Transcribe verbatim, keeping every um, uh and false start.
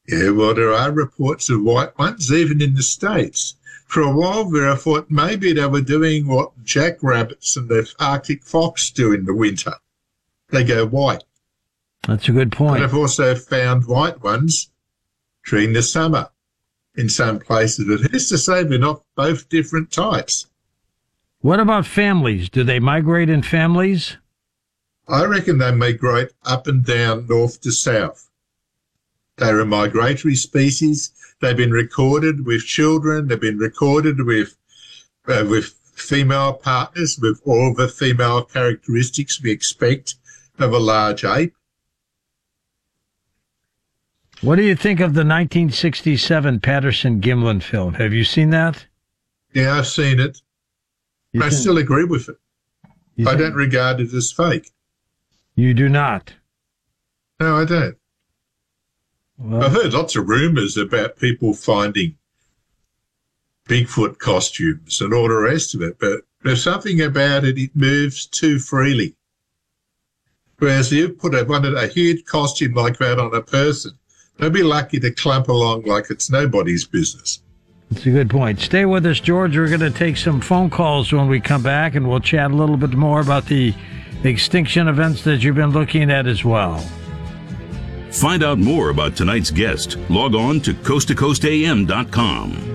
Yeah, well, there are reports of white ones, even in the States. For a while there, I thought maybe they were doing what jackrabbits and the Arctic fox do in the winter. They go white. That's a good point. But I've also found white ones during the summer in some places. It is to say they're not both different types. What about families? Do they migrate in families? I reckon they migrate up and down, north to south. They're a migratory species. They've been recorded with children. They've been recorded with uh, with female partners, with all the female characteristics we expect of a large ape. What do you think of the nineteen sixty-seven Patterson-Gimlin film? Have you seen that? Yeah, I've seen it. You I think, still agree with it. I think, don't regard it as fake. You do not? No, I don't. Well, I've heard lots of rumours about people finding Bigfoot costumes and all the rest of it, but there's something about it, it moves too freely. Whereas you put a, one, a huge costume like that on a person, they'll be lucky to clump along like it's nobody's business. that's a good point. Stay with us, George. We're going to take some phone calls when we come back, and we'll chat a little bit more about the extinction events that you've been looking at as well. Find out more about tonight's guest. Log on to coast to coast a m dot com.